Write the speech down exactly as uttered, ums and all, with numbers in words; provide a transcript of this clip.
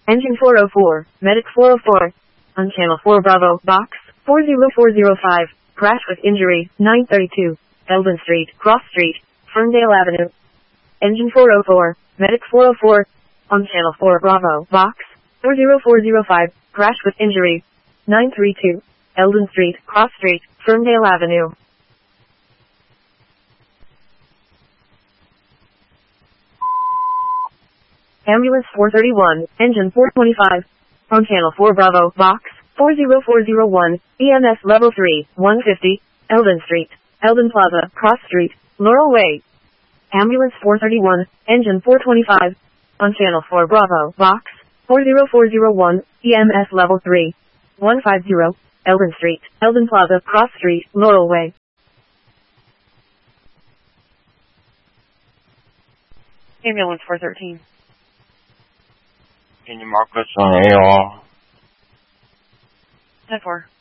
Engine four oh four, Medic four oh four. On Channel four Bravo, Box four zero four zero five. Crash with injury, nine thirty-two. Eldon Street, Cross Street, Ferndale Avenue. Engine four oh four, Medic four oh four. On Channel four Bravo, Box four zero four zero five. Crash with injury, nine thirty-two. Eldon Street, Cross Street, Ferndale Avenue. Ambulance four thirty-one, Engine four twenty-five. On Channel four Bravo, Box four zero four zero one. E M S Level three, one fifty. Eldon Street, Eldon Plaza, Cross Street, Laurel Way. Ambulance four thirty-one, Engine four twenty-five. On Channel four Bravo, Box four zero four zero one. E M S Level three, one fifty. Eldon Street, Eldon Plaza, Cross Street, Laurel Way. Ambulance four thirteen. Can you mark us on A R? ten four.